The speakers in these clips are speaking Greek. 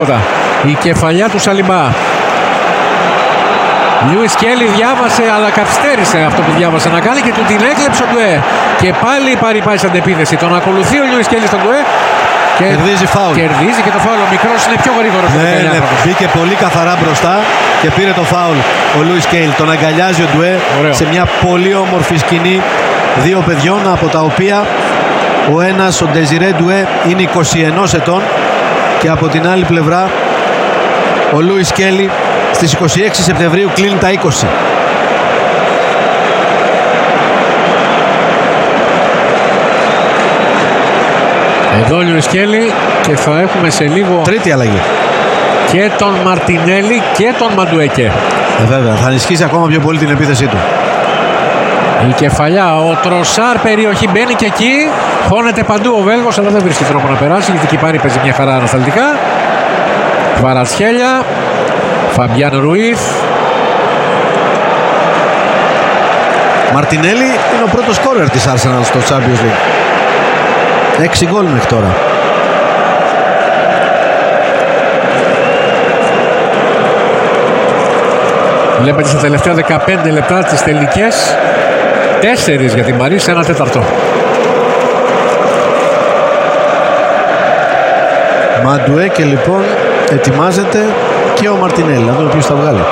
Η κεφαλιά του Σαλιμπά. Λιούις Κέλι διάβασε, αλλά καθυστέρησε αυτό που διάβασε να κάνει και του την έκλεψε ο Ντουέ. Και πάλι η Πάρη πάει σε αντεπίθεση. Τον ακολουθεί ο Λιούις Κέλι στον Ντουέ. Και κερδίζει φάουλ. Κερδίζει και το φάουλ. Ο μικρός είναι πιο γρήγορος. Ναι, μπήκε πολύ καθαρά μπροστά και πήρε το φάουλ ο Λιούις Κέλι. Τον αγκαλιάζει ο Ντουέ. Ωραίο. Σε μια πολύ όμορφη σκηνή δύο παιδιών, από τα οποία ο ένας, ο Ντεζιρέ Ντουέ, είναι 21 ετών και από την άλλη πλευρά ο Λιούις Κέλι στις 26 Σεπτεμβρίου κλείνει τα 20. Εδώ ο Λιούις Κέλι και θα έχουμε σε λίγο τρίτη αλλαγή. Και τον Μαρτινέλη και τον Μαντουέκε. Βέβαια, θα ενισχύσει ακόμα πιο πολύ την επίθεσή του. Η κεφαλιά, ο Τροσάρ περιοχή μπαίνει και εκεί. Χώνεται παντού ο Βέλγος, αλλά δεν βρίσκει τρόπο να περάσει, γιατί εκεί πάρει παίζει μια χαρά ανασταλτικά. Κβαρατσχέλια, Φαμπιάν Ρουίθ. Μαρτινέλη είναι ο πρώτος σκόρερ της Arsenal στο Champions League. 6 γκολ μέχρι τώρα. Βλέπετε στα τελευταία 15 λεπτά τις τελικές 4 για την Παρί σε 1/4. Μαντουέκε λοιπόν ετοιμάζεται και ο Μαρτινέλη. Να δούμε ποιος θα βγάλει.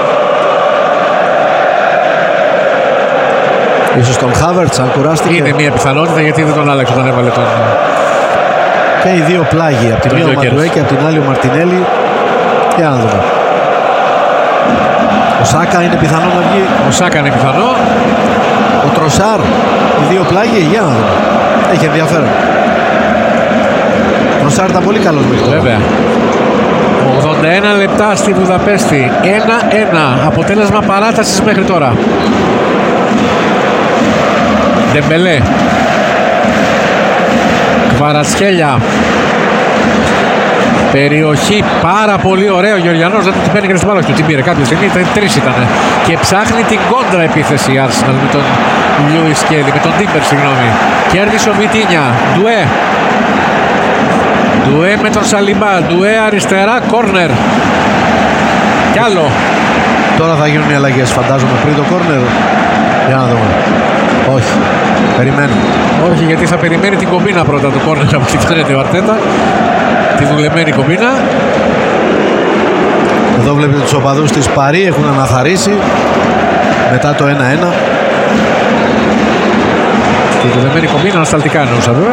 Ίσως τον Χάβερτς αν κουράστηκε. Είναι μια πιθανότητα, γιατί δεν τον άλλαξε όταν έβαλε τον... Και οι δύο πλάγοι. Από τη μία ο Μαντουέκε, από την άλλη ο Μαρτινέλη. Για να δούμε. Ο Σάκα είναι πιθανό να βγει. Ο Σάκα είναι πιθανό. Ο Τροσάρ. Οι δύο πλάγοι. Για να δούμε. Έχει ενδιαφέρον. Ο Τροσάρ ήταν πολύ καλός μέχρι τώρα. Βέβαια. 81 λεπτά στη Βουδαπέστη. 1-1. Αποτέλεσμα παράτασης μέχρι τώρα. Ντεμπελέ. Κβαρατσχέλια. Περιοχή πάρα πολύ ωραίο. Ο Γεωργιανός δεν την παίρνει και στην μπάλα του. Την πήρε κάποια στιγμή. 3 ήταν. Και ψάχνει την κόντρα επίθεση η Arsenal με τον Λιούις Κέλι. Με τον Τίμπερ, συγγνώμη. Κέρδισε ο Βιτίνια. Ντουέ. Ντουέ με τον Σαλιμπά. Ντουέ αριστερά. Κόρνερ. Κι άλλο. Τώρα θα γίνουν οι αλλαγές, φαντάζομαι, πριν το κόρνερ. Για να δούμε. Όχι. Περιμένουμε. Όχι, γιατί θα περιμένει την κομπίνα πρώτα του κόρνερ από ό,τι φαίνεται ο Αρτέτα. Τη δουλεμένη κομπίνα. Εδώ βλέπετε τους οπαδούς της Παρί έχουν αναθαρρήσει μετά το 1-1. Τη δουλεμένη κομπίνα ανασταλτικά εννοούσα βέβαια.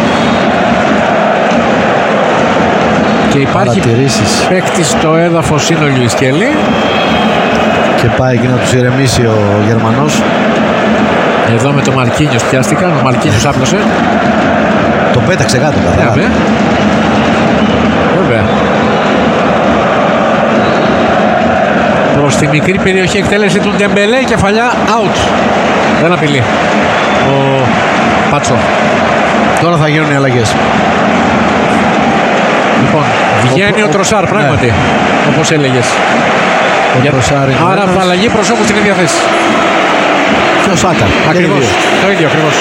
Και υπάρχει παίκτης στο έδαφος, είναι ο Λιούις Κέλι. Και πάει εκεί να τους ηρεμήσει ο Γερμανός. Εδώ με το Μαρκίνιος πιάστηκαν. Ο Μαρκίνιος άπλωσε. Το πέταξε κάτω καθαρά. Βέβαια. Προς τη μικρή περιοχή εκτέλεση του Ντεμπελέ. Κεφαλιά out. Δεν απειλεί ο Πάτσο. Τώρα θα γίνουν οι αλλαγές. Λοιπόν, βγαίνει ο Τροσάρ πράγματι, όπως έλεγες. Άρα αλλαγή προσώπου στην ίδια θέση. Και ο Σάκα. Ακριβώς. Το ίδιο ακριβώς.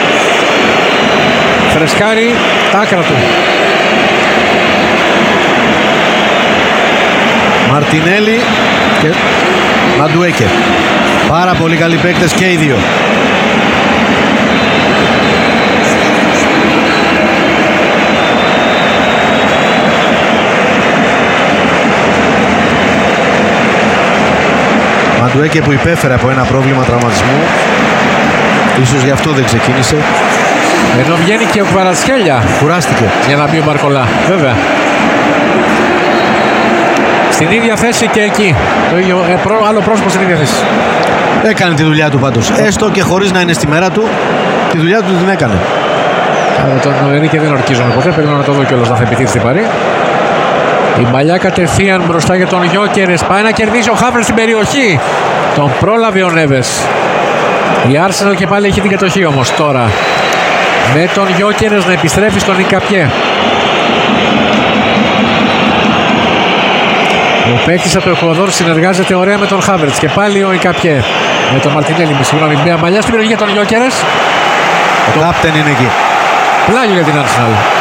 Φρεσκάρει τα άκρα του. Μαρτινέλη και Μαντουέκε. Πάρα πολύ καλοί παίκτες και οι δύο. Μαντουέκε που υπέφερε από ένα πρόβλημα τραυματισμού. Ίσως γι' αυτό δεν ξεκίνησε. Ενώ βγαίνει και ο Κβαρατσχέλια. Κουράστηκε. Για να μπει ο Μπαρκολά. Βέβαια. Στην ίδια θέση και εκεί. Το ίδιο, άλλο πρόσωπο στην ίδια θέση. Έκανε τη δουλειά του πάντως. Έστω και χωρίς να είναι στη μέρα του, τη δουλειά του την έκανε. Τον Ενρίκε δεν ορκίζομαι ποτέ. Περιμένω να το δω κιόλας να θα επιτύχει στην Παρί. Η μπαλιά κατευθείαν μπροστά για τον Γιόκερες. Πάει να κερδίσει ο Χάβερτς στην περιοχή. Τον πρόλαβε ο Νέβες. Η Arsenal και πάλι έχει την κατοχή όμως τώρα. Με τον Γιόκερες να επιστρέφει στον Ικαπιέ. Ο παίκτης από το Εκουαδόρ συνεργάζεται ωραία με τον Χάβερτς. Και πάλι ο Ικαπιέ. Με τον Μαρτινέλη, συγγνώμη. Μια μπαλιά στην περιοχή για τον Γιόκερες. Ο κάπτεν είναι εκεί. Πλάγιο για την Arsenal.